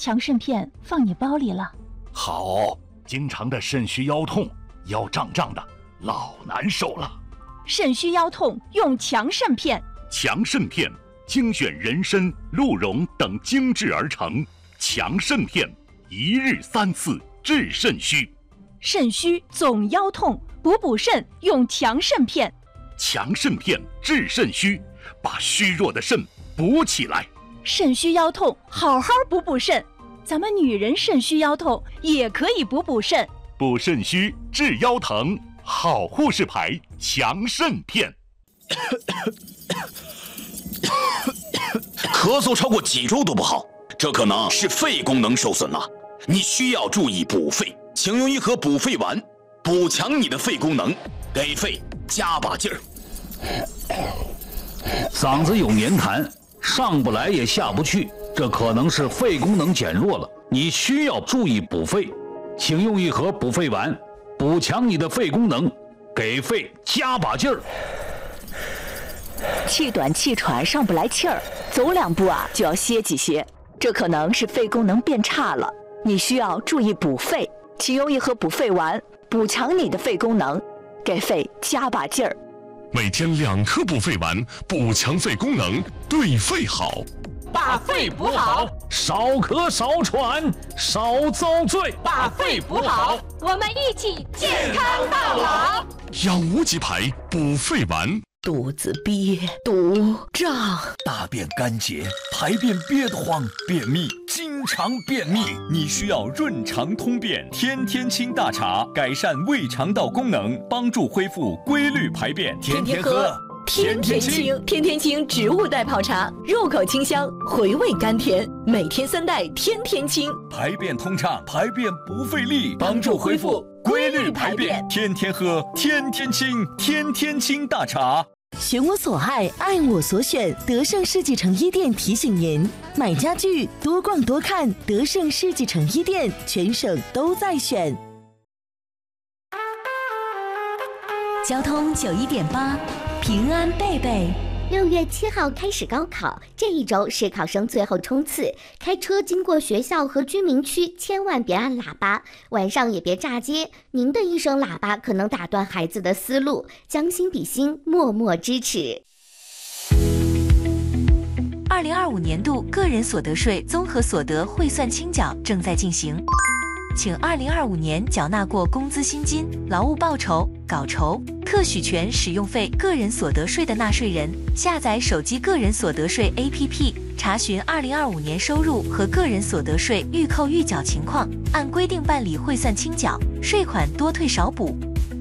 强肾片放你包里了。 好，经常的肾虚腰痛，腰胀胀的，老难受了。 肾虚腰痛用强肾片。 强肾片精选人参、鹿茸等精制而成，强肾片一日3次治肾虚。 肾虚总腰痛，补肾用强肾片。 强肾片治肾虚，把虚弱的肾补起来。 肾虚腰痛好好补肾，咱们女人肾虚腰痛也可以补肾。 补肾虚治腰疼，好护士牌强肾片。 咳嗽超过几周都不好，这可能是肺功能受损了，你需要注意补肺，请用一盒补肺丸，补强你的肺功能，给肺加把劲儿。 嗓子有黏痰，上不来也下不去，这可能是肺功能减弱了，你需要注意补肺，请用一盒补肺丸，补强你的肺功能，给肺加把劲儿。 气短气喘上不来气儿，走2步就要歇几歇，这可能是肺功能变差了，你需要注意补肺，请用一盒补肺丸，补强你的肺功能，给肺加把劲儿。 每天2颗补肺丸，补强肺功能，对肺好。 把肺补好， 少咳少喘少遭罪。 把肺补好，我们一起健康到老。 养无极牌补肺丸。 肚子憋、堵、胀， 大便干结，排便憋得慌，便秘，经常便秘，你需要润肠通便天天清大茶，改善胃肠道功能，帮助恢复规律排便。天天喝， 天天清。天天清植物代泡茶，入口清香，回味甘甜，每天3袋，天天清， 排便通畅，排便不费力，帮助恢复规律排便。天天喝，天天清，天天清大茶。 选我所爱，爱我所选。德胜世纪城一店提醒您：买家具多逛多看，德胜世纪城一店，全省都在选。 交通91.8，平安贝贝。 6月7号开始高考，这一周是考生最后冲刺。开车经过学校和居民区，千万别按喇叭，晚上也别炸街。您的一声喇叭可能打断孩子的思路，将心比心，默默支持。 2025年度个人所得税综合所得汇算清缴正在进行，请2025年缴纳过工资薪金、劳务报酬、稿酬、特许权使用费个人所得税的纳税人，下载手机个人所得税 APP， 查询2025年收入和个人所得税预扣预缴情况，按规定办理汇算清缴，税款多退少补。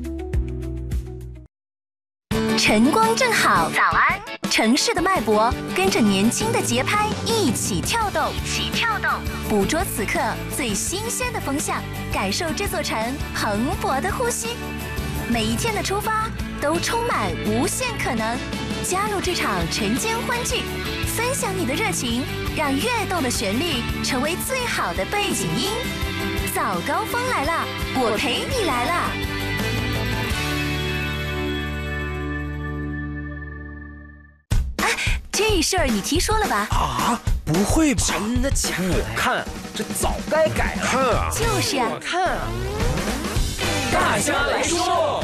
晨光正好，早安！城市的脉搏跟着年轻的节拍一起跳动，捕捉此刻最新鲜的风向，感受这座城蓬勃的呼吸。每一天的出发都充满无限可能，加入这场晨间欢聚，分享你的热情，让跃动的旋律成为最好的背景音。早高峰来了，我陪你来了。这事儿你提说了吧？ 啊，不会吧？ 真的假的？ 我看这早该改了。 看啊， 就是啊， 我看啊。 大家来说，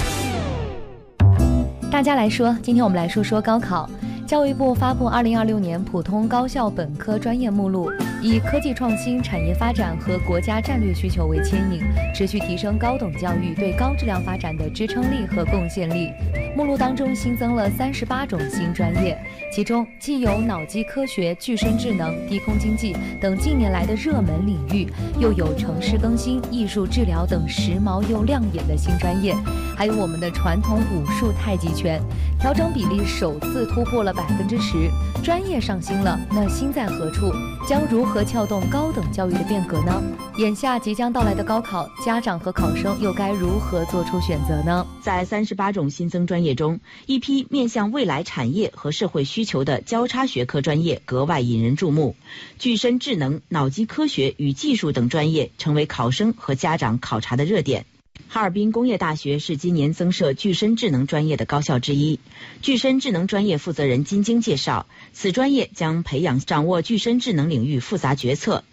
大家来说，今天我们来说说高考。教育部发布2026年普通高校本科专业目录，以科技创新、产业发展和国家战略需求为牵引，持续提升高等教育对高质量发展的支撑力和贡献力。目录当中新增了38种新专业，其中既有脑机科学、具身智能、低空经济等近年来的热门领域，又有城市更新、艺术治疗等时髦又亮眼的新专业，还有我们的传统武术太极拳，调整比例首次突破了10%，专业上新了，那心在何处？将如何撬动高等教育的变革呢？眼下即将到来的高考，家长和考生又该如何做出选择呢？ 在38种新增专业中，一批面向未来产业和社会需求的交叉学科专业格外引人注目，具身智能、脑机科学与技术等专业成为考生和家长考察的热点。哈尔滨工业大学是今年增设具身智能专业的高校之一。具身智能专业负责人金晶介绍，此专业将培养掌握具身智能领域复杂决策、